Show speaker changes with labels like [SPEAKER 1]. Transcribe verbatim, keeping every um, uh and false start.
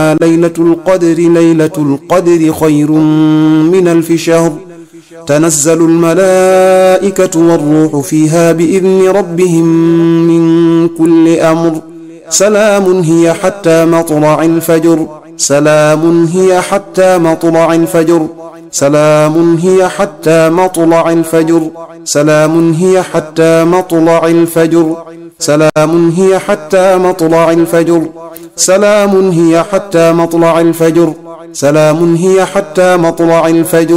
[SPEAKER 1] إنها ليلة القدر ليلة القدر خير من ألف شهر تنزل الملائكة والروح فيها بإذن ربهم من كل أمر سلام هي حتى مطلع الفجر سلام هي حتى مطلع الفجر سلام هي حتى مطلع الفجر سلام هي حتى مطلع الفجر سلام هي حتى مطلع الفجر سلام هي حتى مطلع الفجر سلام هي حتى مطلع الفجر